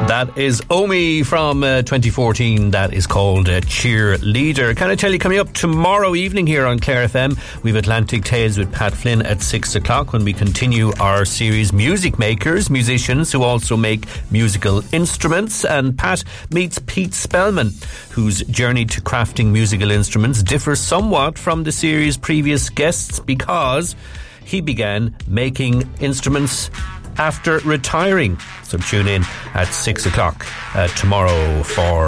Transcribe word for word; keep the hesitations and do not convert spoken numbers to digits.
That is Omi from uh, twenty fourteen. That is called uh, Cheerleader. Can I tell you, coming up tomorrow evening here on Clare F M, we've Atlantic Tales with Pat Flynn at six o'clock when we continue our series Music Makers, musicians who also make musical instruments. And Pat meets Pete Spellman, whose journey to crafting musical instruments differs somewhat from the series' previous guests because he began making instruments after retiring. So tune in at six o'clock uh, tomorrow for